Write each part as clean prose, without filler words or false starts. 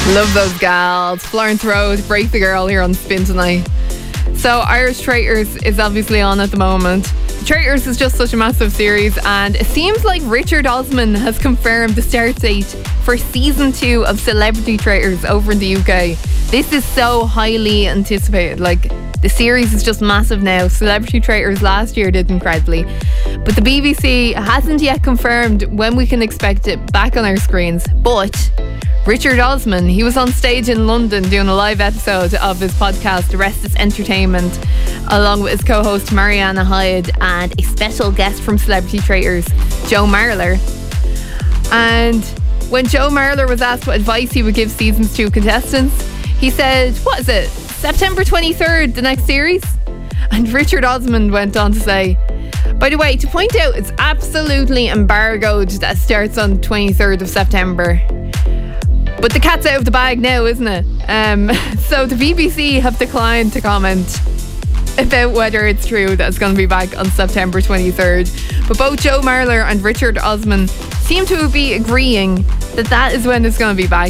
Love those gals. Florence Rose, Break the Girl here on Spin Tonight. So Irish Traitors is obviously on at the moment. Traitors is just such a massive series, and it seems like Richard Osman has confirmed the start date for season 2 of Celebrity Traitors over in the UK. This is so highly anticipated. Like, the series is just massive now. Celebrity Traitors last year did incredibly, but the BBC hasn't yet confirmed when we can expect it back on our screens. But Richard Osman, he was on stage in London doing a live episode of his podcast Arrested Entertainment, along with his co-host Mariana Hyde and a special guest from Celebrity Traitors, Joe Marler. And when Joe Marler was asked what advice he would give season's 2 contestants, he said, what is it, September 23rd, the next series? And Richard Osman went on to say, by the way, to point out, it's absolutely embargoed that starts on 23rd of September. But the cat's out of the bag now, isn't it? So the BBC have declined to comment about whether it's true that it's going to be back on September 23rd. But both Joe Marler and Richard Osman seem to be agreeing that that is when it's going to be back.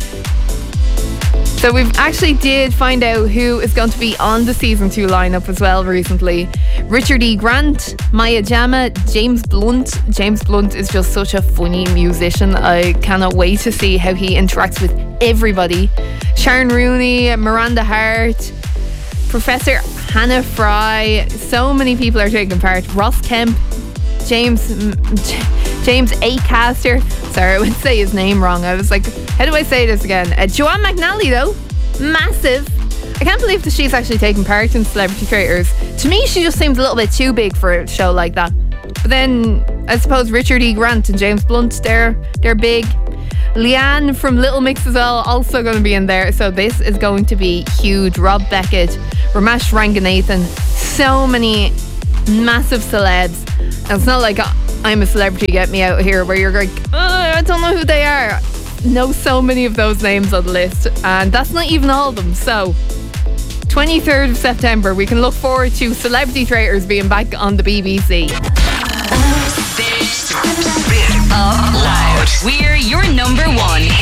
So we've actually did find out who is going to be on the season 2 lineup as well recently. Richard E. Grant, Maya Jama, James Blunt. James Blunt is just such a funny musician. I cannot wait to see how he interacts with everybody. Sharon Rooney, Miranda Hart, Professor Hannah Fry. So many people are taking part. Ross Kemp, James A. Caster. Sorry, I would say his name wrong. I was like, how do I say this again? Joanne McNally, though, massive. I can't believe that she's actually taking part in Celebrity Traitors. To me, she just seems a little bit too big for a show like that. But then I suppose Richard E. Grant and James Blunt, they're big. Leanne from Little Mix as well, also going to be in there. So this is going to be huge. Rob Beckett, Ramesh Ranganathan, so many massive celebs. And it's not like I'm a celebrity, get me out here, where you're like, I don't know who they are. Know so many of those names on the list, and that's not even all of them. So 23rd of September, we can look forward to Celebrity Traitors being back on the BBC. Spin Up Loud. We're your number 1